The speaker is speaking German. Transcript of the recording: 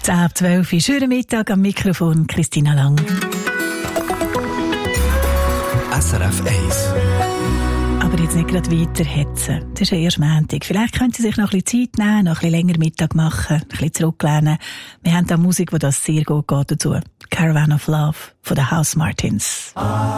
10:12 Uhr, schönen Mittag am Mikrofon, Christina Lang. SRF 1. Aber jetzt nicht gerade weiterhetzen. Das ist ja erst Montag. Vielleicht können Sie sich noch ein bisschen Zeit nehmen, noch ein bisschen länger Mittag machen, ein bisschen zurücklehnen. Wir haben da Musik, die das sehr gut geht dazu. Caravan of Love von den Housemartins.